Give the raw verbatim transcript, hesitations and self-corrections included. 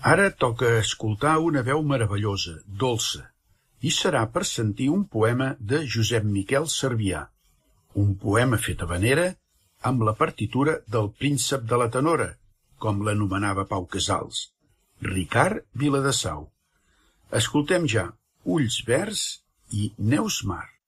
Ara toca escoltar una veu meravellosa, dolça, i serà per sentir un poema de Josep Miquel Servià, un poema fet a Vanera amb la partitura del príncep de la tenora, com l'anomenava Pau Casals, Ricard Viladesau. Escoltem ja Ulls verds i Neus mar.